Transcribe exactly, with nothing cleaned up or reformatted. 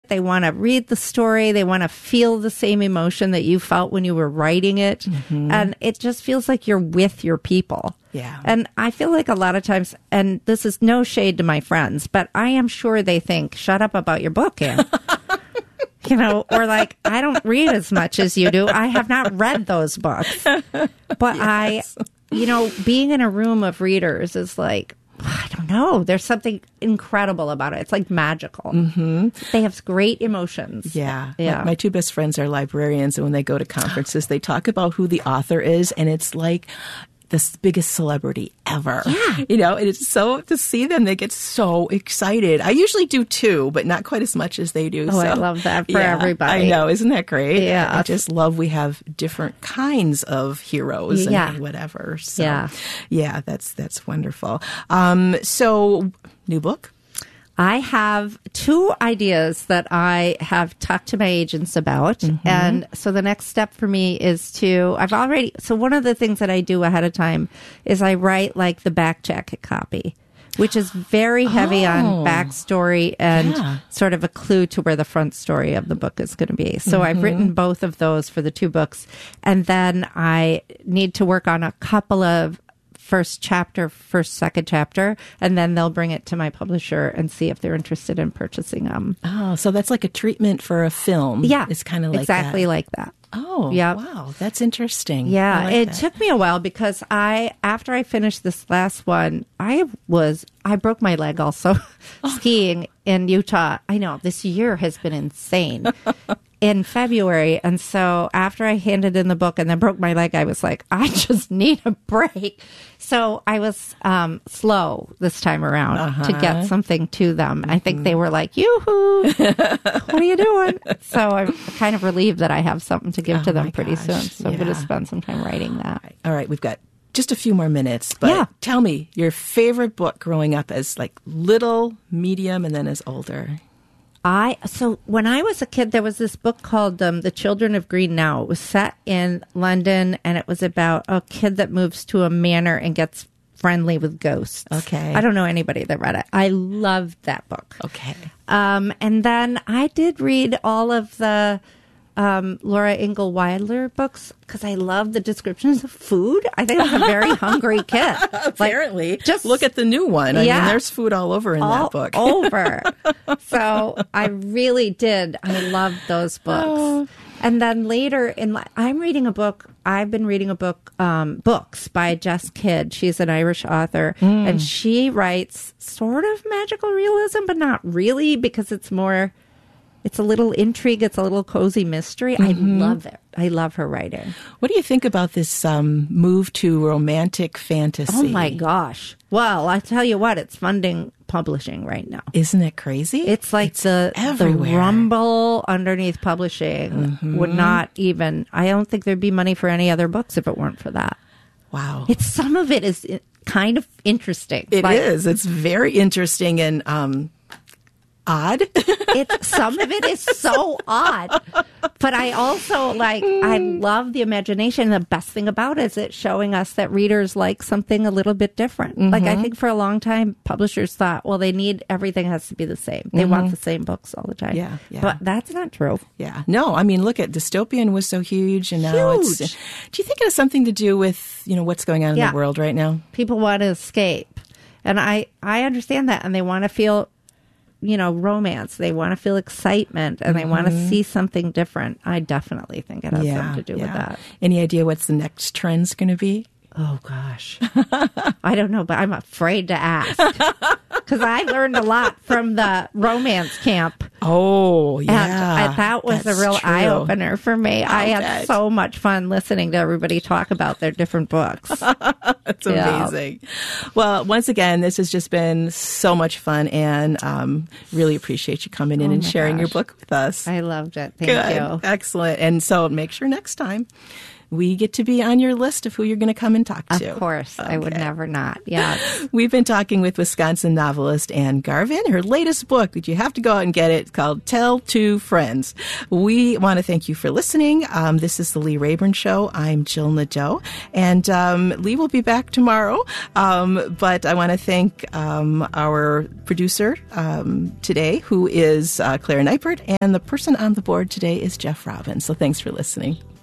They want to read the story. They want to feel the same emotion that you felt when you were writing it. Mm-hmm. And it just feels like you're with your people. Yeah. And I feel like a lot of times, and this is no shade to my friends, but I am sure they think, shut up about your book, Anne. You know, or like, I don't read as much as you do. I have not read those books. But yes. I, you know, being in a room of readers is like, I don't know. There's something incredible about it. It's like magical. Mm-hmm. They have great emotions. Yeah. Yeah. My, my two best friends are librarians, and when they go to conferences, they talk about who the author is, and it's like the biggest celebrity ever. Yeah. You know, and it's so, to see them, they get so excited. I usually do too, but not quite as much as they do. Oh, so, I love that for yeah, everybody. I know. Isn't that great? Yeah. I just love we have different kinds of heroes and yeah. whatever. So, yeah. Yeah, that's, that's wonderful. Um, so, new book? I have two ideas that I have talked to my agents about. Mm-hmm. And so the next step for me is to, I've already, so one of the things that I do ahead of time is I write like the back jacket copy, which is very heavy oh. on backstory and yeah. sort of a clue to where the front story of the book is going to be. So mm-hmm. I've written both of those for the two books. And then I need to work on a couple of first chapter, first, second chapter, and then they'll bring it to my publisher and see if they're interested in purchasing them. Oh, so that's like a treatment for a film. Yeah. It's kind of like exactly that. like that. Oh, yep. wow. That's interesting. Yeah. Like it that. took me a while because I, after I finished this last one, I was, I broke my leg also skiing in Utah. I know this year has been insane. In February. And so after I handed in the book and then broke my leg, I was like, I just need a break. So I was um, slow this time around uh-huh. to get something to them. Mm-hmm. I think they were like, yoo-hoo, what are you doing? So I'm kind of relieved that I have something to give oh to them pretty gosh. soon. So yeah. I'm going to spend some time writing that. All right. We've got just a few more minutes, but yeah. tell me your favorite book growing up as like little, medium, and then as older. I so when I was a kid, there was this book called um, The Children of Green Now. It was set in London, and it was about a kid that moves to a manor and gets friendly with ghosts. Okay. I don't know anybody that read it. I loved that book. Okay. Um, and then I did read all of the um, Laura Ingalls Wilder books because I love the descriptions of food. I think I was a very hungry kid. Apparently. Like, just look at the new one. I yeah, mean, there's food all over in all that book. over. So I really did. I loved those books. Oh. And then later in, I'm reading a book. I've been reading a book, um, books by Jess Kidd. She's an Irish author, mm. and she writes sort of magical realism, but not really, because it's more, it's a little intrigue. It's a little cozy mystery. Mm-hmm. I love it. I love her writing. What do you think about this um, move to romantic fantasy? Oh my gosh. Well, I tell you what, it's funding publishing right now. Isn't it crazy? It's like it's the, the rumble underneath publishing mm-hmm. would not even, I don't think there'd be money for any other books if it weren't for that. Wow. It's some of it is kind of interesting. It like, is. It's very interesting and um, odd. It's some of it is so odd. But I also like, I love the imagination. The best thing about it is it's showing us that readers like something a little bit different. Mm-hmm. Like, I think for a long time, publishers thought, well, they need, everything has to be the same. They mm-hmm. want the same books all the time. Yeah, yeah. But that's not true. Yeah. No, I mean, look at Dystopian was so huge, and now huge. it's. Do you think it has something to do with, you know, what's going on in yeah. the world right now? People want to escape. And I, I understand that. And they want to feel, you know, romance. They want to feel excitement, and mm-hmm. they want to see something different. I definitely think it has yeah, something to do yeah. with that. Any idea what's the next trend's going to be? Oh, gosh. I don't know, but I'm afraid to ask. Because I learned a lot from the romance camp. Oh, yeah. And I, that was That's a real true. eye-opener for me. I'll I had bet. so much fun listening to everybody talk about their different books. That's amazing. Yeah. Well, once again, this has just been so much fun, and um, really appreciate you coming in oh and sharing gosh. your book with us. I loved it. Thank Good. you. Excellent. And so make sure next time we get to be on your list of who you're going to come and talk to. Of course. Okay. I would never not. Yeah. We've been talking with Wisconsin novelist Anne Garvin. Her latest book, that you have to go out and get it, called Tell Two Friends. We want to thank you for listening. Um, this is the Lee Rayburn Show. I'm Jill Nadeau. And um, Lee will be back tomorrow. Um, but I want to thank um, our producer um, today, who is uh, Claire Neipert, and the person on the board today is Jeff Robbins. So thanks for listening.